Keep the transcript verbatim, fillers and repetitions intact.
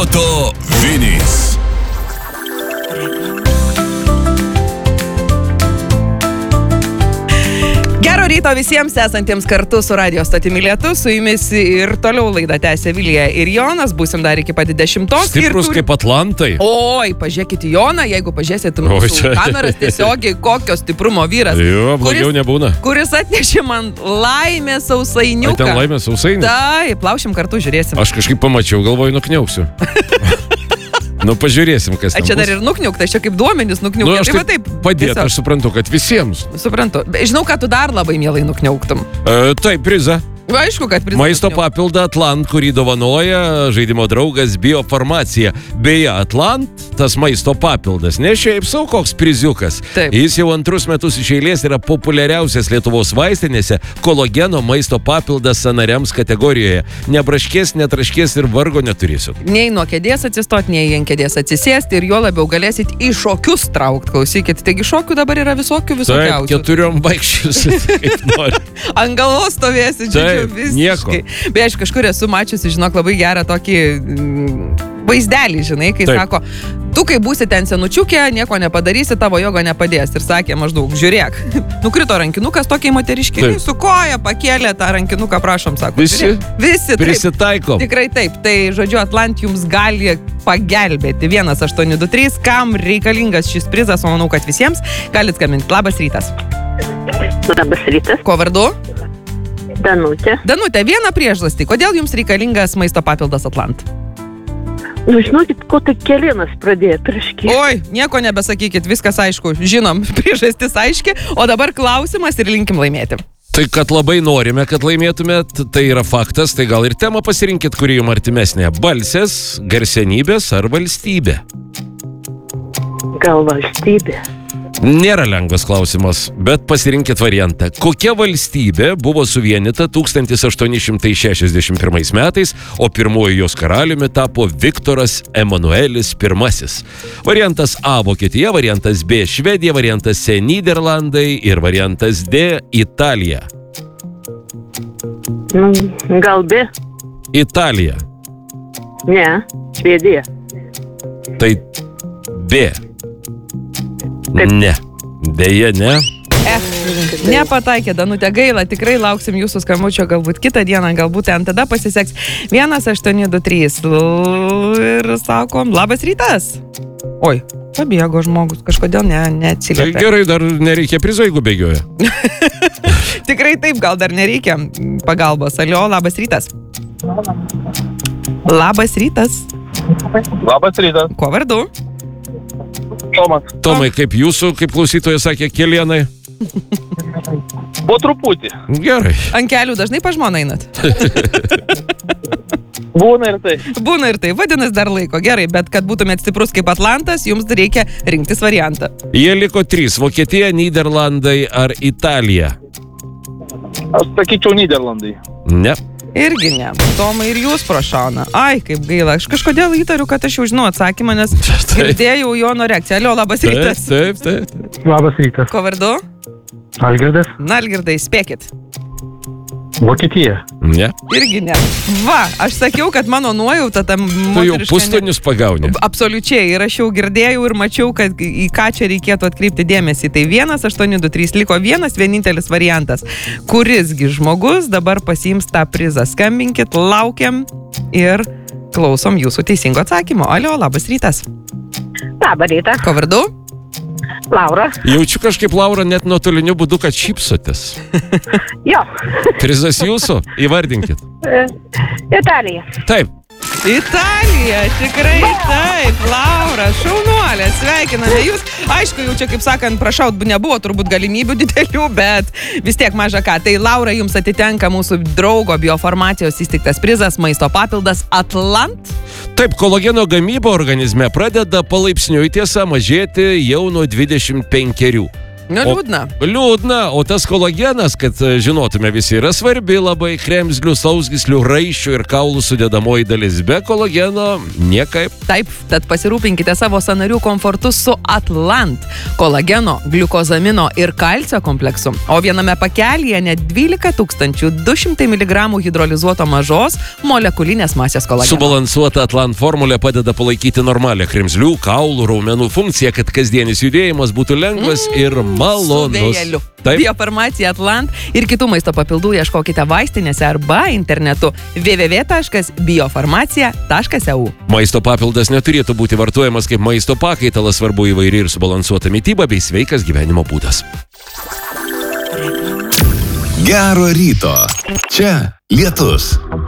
Moto Vinys. Gero ryto visiems esantiems kartu su radio stotimi Lietus, su jumis ir toliau laidą tęsia Vilija ir Jonas, būsim dar iki pat dešimtos. Stiprus turi... kaip Atlantai. Oi, pažiūrėkit Joną, jeigu pažiūrėsit mūsų kameras, tiesiogiai kokio stiprumo vyras. Jo, blogiau kuris, nebūna. Kuris atnešė man laimės sausainiuką. Ai, ten laimės sausainių? Taip, plaušim kartu, žiūrėsim. Aš kažkaip pamačiau, galvoju, nukniauksiu. Nu, pažiūrėsim, kas ten bus. A čia dar bus. ir nukniukta, čia kaip duomenys nukniukta. Nu, aš tai taip taip padėt, aš suprantu, kad visiems. Suprantu. Žinau, kad tu dar labai mielai nukniauktum. E, taip, prizą. Aišku, kad prizą. Maisto papildą Atlant, kurį dovanoja žaidimo draugas Biofarmacija. Beje, Atlant, tas maisto papildas, ne šiaip sau koks priziukas. Taip. Jis jau antrus metus iš eilės yra populiariausias Lietuvos vaistinėse kolageno maisto papildas sąnariams kategorijoje. Nebraškės, netraškės ir vargo neturėsit. Nei nuo kėdės atsistot, nei ant kėdės atsisėsti ir jo labiau galėsit į šokius traukt, klausykit. Taigi šokių dabar yra visokių visokiausių. Taip, keturiom vaikščius, kaip nori. Ant galvos stovėsi, džiūdžiu, visiškai. Beje, aš kažkur esu mačiusi, žinok, labai gerą tokį mm, vaizdelį, žinai, kai Taip. sako, tu kai būsi ten senučiukė, nieko nepadarysi, tavo joga nepadės. Ir sakė maždaug, žiūrėk, nukrito rankinukas tokiai moteriškiai, su koja pakėlė tą rankinuką, prašom, sako. Visi, žiūrėk, visi prisitaikom. Taip, tikrai taip. Tai, žodžiu, Atlant jums gali pagelbėti. vienas aštuoni du trys, kam reikalingas šis prizas, o manau, kad visiems galit skambinti. Labas rytas. Labas rytas. Ko vardu? Danutė. Danutė, vieną priežastį. Kodėl jums reikalingas maisto papildas Atlant? Nu, žinokit, ko tai kelienas pradėjo traškėti. Oi, nieko nebesakykit, viskas aišku. Žinom, priežastis aiški, o dabar klausimas ir linkim laimėti. Tai, kad labai norime, kad laimėtumėt, tai yra faktas, tai gal ir temą pasirinkit, kuri jums artimesnė. Balsės, garsenybės ar valstybė? Gal valstybė? Nėra lengvas klausimas, bet pasirinkit variantą. Kokia valstybė buvo suvienyta tūkstantis aštuoni šimtai šešiasdešimt pirmais metais, o pirmuoju jos karaliumi tapo Viktoras Emanuelis pirmasis? Variantas A – Vokietija, variantas B – Švedija, variantas C – Nyderlandai ir variantas D – Italija. Nu, gal B? Italija. Ne, Švedija. Tai B. Ne. Deja, ne. Eh, nepataikė, Danutė, gaila, tikrai lauksim jūsų skambučio, galbūt kitą dieną, galbūt ten tada pasiseks. vienas aštuoni du trys ir sakom, labas rytas. Oi, pabėgo žmogus, kažkodėl ne, Tai neatsiliepė. gerai, dar nereikia prizo, jeigu bėgioja. Tikrai taip, gal dar nereikia pagalbos. Alio, labas rytas. Labas rytas. Labas rytas, Ko vardu? Tomas. Tomai, kaip jūsų, kaip klausytojas sakė, kelienai? Po truputį. Gerai. Ant kelių dažnai pa žmoną einat? Būna ir tai. Būna ir tai, vadinasi dar laiko. Gerai, bet kad būtumėt stiprus kaip Atlantas, jums reikia rinktis variantą. Jie liko trys – Vokietija, Nyderlandai ar Italija? Aš sakyčiau Nyderlandai. Ne. Irgi ne. Tomai ir jūs pro šauną. Ai, kaip gaila. Aš kažkodėl įtariu, kad aš jau žinau atsakymą, nes girdėjau Jono reakciją. Alio, labas rytas. Taip, taip, taip. Labas rytas. Ko vardu? Algirdas. Na, Algirdai, spėkit. Vokietija. Ne. Irgi ne. Va, aš sakiau, kad mano nuojauta tam Tu jau moteriška... pustonius pagauni. Absoliučiai. Ir aš jau girdėjau ir mačiau, kad į ką čia reikėtų atkreipti dėmesį. Tai vienas aštuoni du trys liko vienas vienintelis variantas. Kurisgi žmogus dabar pasiims tą prizą. Skambinkit, laukiam ir klausom jūsų teisingo atsakymo. Alio, labas rytas. Labą rytą. Ko vardu? Laura. Jaučiu kažkaip, Laura, net nuotoliniu būdu, kad šypsotės. Jo. Prizas jūsų? Įvardinkit. E, Italija. Taip. Italija, tikrai taip, Laura, šaunuolė, sveikiname jūs. Aišku, jau čia, kaip sakant, prašaut nebuvo turbūt galimybių didelių, bet vis tiek maža ką. Tai Laura, jums atitenka mūsų draugo Biofarmacijos įsteigtas prizas, maisto papildas Atlant. Taip, kolageno gamyba organizme pradeda palaipsniui tiesa mažėti jau nuo dvidešimt penkerių. Nu, O- liūdna. Liūdna, o tas kolagenas, kad e, žinotume visi, yra svarbi labai kremzlių, sausgyslių, raiščių ir kaulų sudėdamoji dalis. Be kolageno niekaip. Taip, tad pasirūpinkite savo sąnarių komfortu su Atlant kolageno, gliukozamino ir kalcio kompleksu. O viename pakelyje net dvylika tūkstančių du šimtai miligramų hidrolizuoto mažos molekulinės masės kolageno. Subalansuota Atlant formulė padeda palaikyti normalią kremzlių, kaulų, raumenų funkciją, kad kasdienis judėjimas būtų lengvas mm, ir malonus. Su vėjeliu. Taip. Biofarmacija Atlant ir kitų maisto papildų ieškokite vaistinėse arba internetu w w w taškas biofarmacija taškas e u. Maisto papildas neturėtų būti vartojamas kaip maisto pakaitalas, svarbu įvairi ir subalansuota mityba bei sveikas gyvenimo būdas. Gero ryto. Čia Lietus.